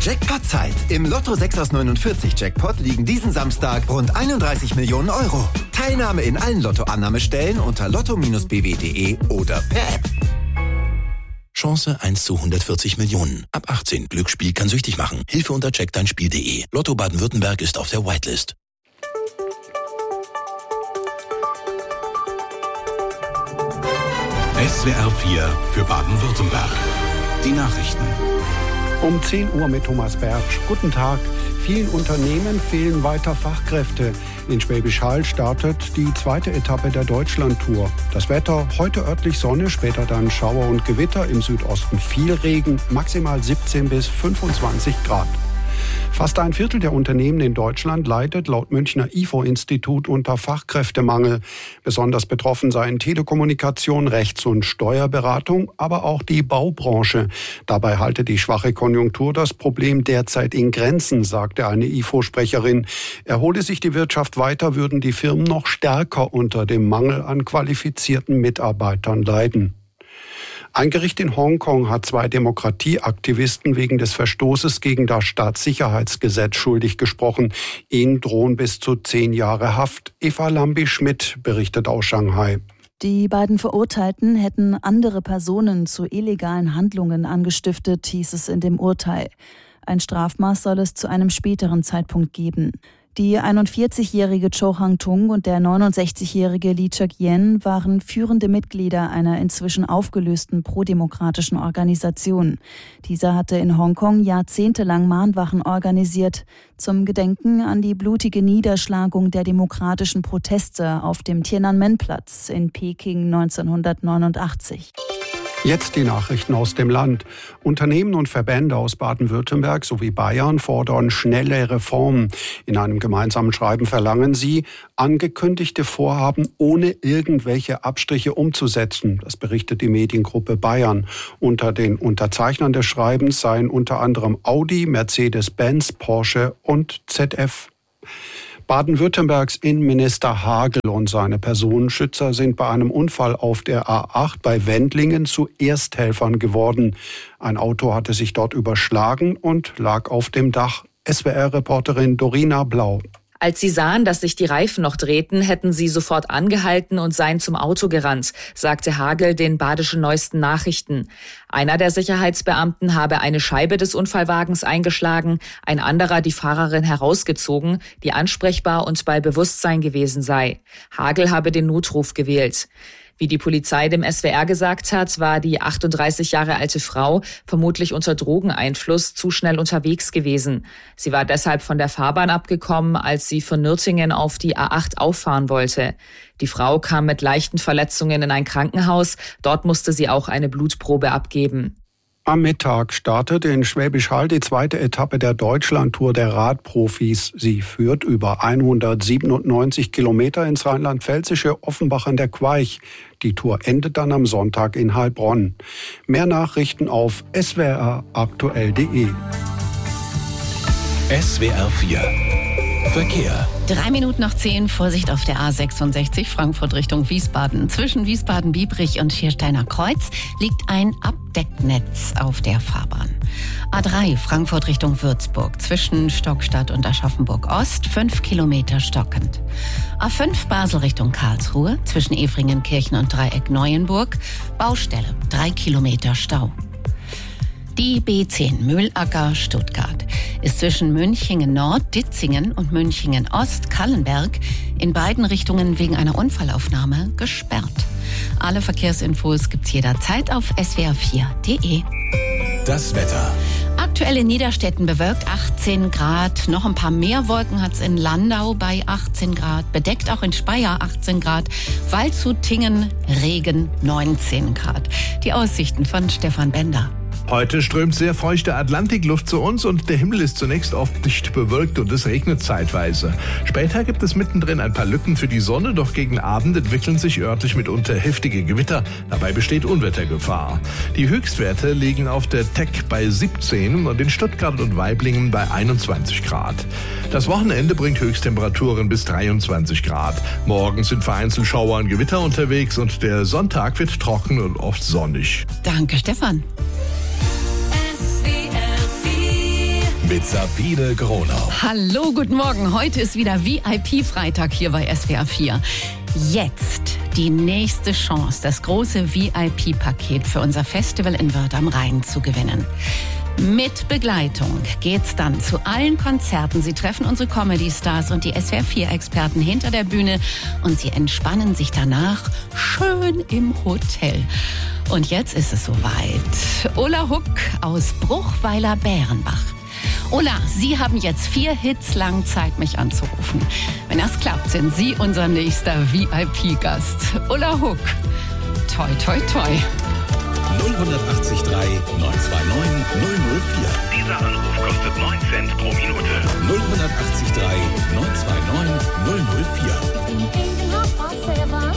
Jackpot-Zeit. Im Lotto 6 aus 49 Jackpot liegen diesen Samstag rund 31 Millionen Euro. Teilnahme in allen Lotto-Annahmestellen unter lotto-bw.de oder per App. Chance 1 zu 140 Millionen. Ab 18. Glücksspiel kann süchtig machen. Hilfe unter checkdeinspiel.de. Lotto Baden-Württemberg ist auf der Whitelist. SWR 4 für Baden-Württemberg. Die Nachrichten. Um 10 Uhr mit Thomas Bertsch. Guten Tag. Vielen Unternehmen fehlen weiter Fachkräfte. In Schwäbisch Hall startet die zweite Etappe der Deutschlandtour. Das Wetter, heute örtlich Sonne, später dann Schauer und Gewitter, im Südosten viel Regen, maximal 17 bis 25 Grad. Fast ein Viertel der Unternehmen in Deutschland leidet laut Münchner IFO-Institut unter Fachkräftemangel. Besonders betroffen seien Telekommunikation, Rechts- und Steuerberatung, aber auch die Baubranche. Dabei halte die schwache Konjunktur das Problem derzeit in Grenzen, sagte eine IFO-Sprecherin. Erhole sich die Wirtschaft weiter, würden die Firmen noch stärker unter dem Mangel an qualifizierten Mitarbeitern leiden. Ein Gericht in Hongkong hat 2 Demokratieaktivisten wegen des Verstoßes gegen das Staatssicherheitsgesetz schuldig gesprochen. Ihnen drohen bis zu 10 Jahre Haft. Eva Lambi-Schmidt berichtet aus Shanghai. Die beiden Verurteilten hätten andere Personen zu illegalen Handlungen angestiftet, hieß es in dem Urteil. Ein Strafmaß soll es zu einem späteren Zeitpunkt geben. Die 41-jährige Cho Hang-tung und der 69-jährige Lee Chuk-yen waren führende Mitglieder einer inzwischen aufgelösten prodemokratischen Organisation. Dieser hatte in Hongkong jahrzehntelang Mahnwachen organisiert, zum Gedenken an die blutige Niederschlagung der demokratischen Proteste auf dem Tiananmen-Platz in Peking 1989. Jetzt die Nachrichten aus dem Land. Unternehmen und Verbände aus Baden-Württemberg sowie Bayern fordern schnelle Reformen. In einem gemeinsamen Schreiben verlangen sie, angekündigte Vorhaben ohne irgendwelche Abstriche umzusetzen. Das berichtet die Mediengruppe Bayern. Unter den Unterzeichnern des Schreibens seien unter anderem Audi, Mercedes-Benz, Porsche und ZF. Baden-Württembergs Innenminister Hagel und seine Personenschützer sind bei einem Unfall auf der A8 bei Wendlingen zu Ersthelfern geworden. Ein Auto hatte sich dort überschlagen und lag auf dem Dach. SWR-Reporterin Dorina Blau. Als sie sahen, dass sich die Reifen noch drehten, hätten sie sofort angehalten und seien zum Auto gerannt, sagte Hagel den Badischen Neuesten Nachrichten. Einer der Sicherheitsbeamten habe eine Scheibe des Unfallwagens eingeschlagen, ein anderer die Fahrerin herausgezogen, die ansprechbar und bei Bewusstsein gewesen sei. Hagel habe den Notruf gewählt. Wie die Polizei dem SWR gesagt hat, war die 38 Jahre alte Frau vermutlich unter Drogeneinfluss zu schnell unterwegs gewesen. Sie war deshalb von der Fahrbahn abgekommen, als sie von Nürtingen auf die A8 auffahren wollte. Die Frau kam mit leichten Verletzungen in ein Krankenhaus. Dort musste sie auch eine Blutprobe abgeben. Am Mittag startet in Schwäbisch Hall die zweite Etappe der Deutschlandtour der Radprofis. Sie führt über 197 Kilometer ins rheinland-pfälzische Offenbach an der Queich. Die Tour endet dann am Sonntag in Heilbronn. Mehr Nachrichten auf swraktuell.de. SWR 4 Verkehr. 9:03, Vorsicht auf der A66 Frankfurt Richtung Wiesbaden. Zwischen Wiesbaden-Biebrich und Schiersteiner Kreuz liegt ein Abdecknetz auf der Fahrbahn. A3 Frankfurt Richtung Würzburg. Zwischen Stockstadt und Aschaffenburg-Ost 5 Kilometer stockend. A5 Basel Richtung Karlsruhe. Zwischen Efringenkirchen und Dreieck Neuenburg. Baustelle, 3 Kilometer Stau. Die B10 Mühlacker-Stuttgart ist zwischen Münchingen-Nord, Ditzingen und Münchingen-Ost, Kallenberg in beiden Richtungen wegen einer Unfallaufnahme gesperrt. Alle Verkehrsinfos gibt's jederzeit auf swr4.de. Das Wetter. Aktuell in Niederstetten bewölkt 18 Grad. Noch ein paar mehr Wolken hat's in Landau bei 18 Grad. Bedeckt auch in Speyer 18 Grad. Waldshut-Tingen Regen 19 Grad. Die Aussichten von Stefan Bender. Heute strömt sehr feuchte Atlantikluft zu uns und der Himmel ist zunächst oft dicht bewölkt und es regnet zeitweise. Später gibt es mittendrin ein paar Lücken für die Sonne, doch gegen Abend entwickeln sich örtlich mitunter heftige Gewitter. Dabei besteht Unwettergefahr. Die Höchstwerte liegen auf der Teck bei 17 und in Stuttgart und Waiblingen bei 21 Grad. Das Wochenende bringt Höchsttemperaturen bis 23 Grad. Morgen sind vereinzelt Schauer und Gewitter unterwegs und der Sonntag wird trocken und oft sonnig. Danke, Stefan. mit Sabine Gronau. Hallo, guten Morgen. Heute ist wieder VIP-Freitag hier bei SWR 4. Jetzt die nächste Chance, das große VIP-Paket für unser Festival in Wörth am Rhein zu gewinnen. Mit Begleitung geht's dann zu allen Konzerten. Sie treffen unsere Comedy-Stars und die SWR 4-Experten hinter der Bühne und sie entspannen sich danach schön im Hotel. Und jetzt ist es soweit. Ulla Huck aus Bruchweiler-Bärenbach. Ulla, Sie haben jetzt 4 Hits lang Zeit, mich anzurufen. Wenn das klappt, sind Sie unser nächster VIP-Gast. Ulla Huck, toi, toi, toi. 080 3 929 004. Dieser Anruf kostet 9 Cent pro Minute. 080 3 929 004.